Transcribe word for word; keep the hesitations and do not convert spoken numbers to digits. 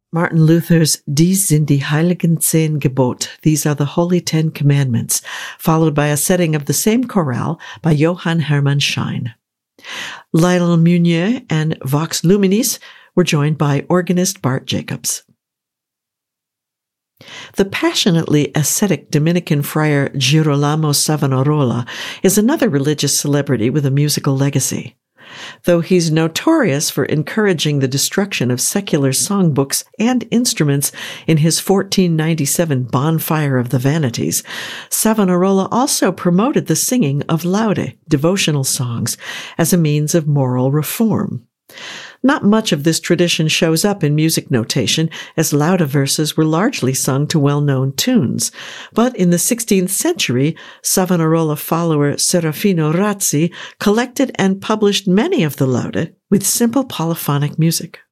Martin Luther's Dies sind die heiligen zehn Gebote, These are the Holy Ten Commandments, followed by a setting of the same chorale by Johann Hermann Schein. Lionel Meunier and Vox Luminis were joined by organist Bart Jacobs. The passionately ascetic Dominican friar Girolamo Savonarola is another religious celebrity with a musical legacy. Though he's notorious for encouraging the destruction of secular songbooks and instruments in his fourteen ninety-seven Bonfire of the Vanities, Savonarola also promoted the singing of laude, devotional songs, as a means of moral reform. Not much of this tradition shows up in music notation, as laude verses were largely sung to well-known tunes. But in the sixteenth century, Savonarola follower Serafino Razzi collected and published many of the laude with simple polyphonic music.